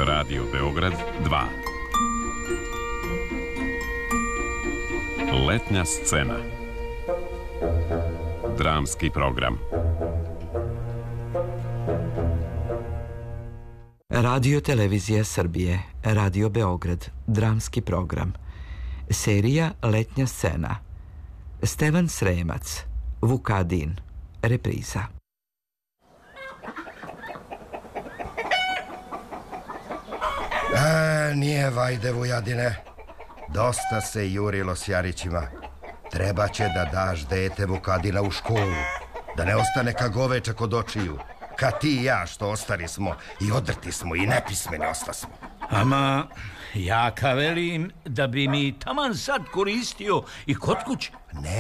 Radio Beograd 2. Letnja scena. Dramski program. Radio Televizija Srbije, Radio Beograd, dramski program. Serija Letnja scena. Stevan Sremac, Vukadin, repriza. Nije vajde, Vujadine. Dosta se jurilo s Jarićima. Treba će da daš dete Vukadina u školu, da ne ostane ka goveče kod očiju. Kad ti i ja što ostari smo i odrti smo i nepismeni ostasmo. Ama ja ka velim da bi mi taman sad koristio i kod kuće. Ne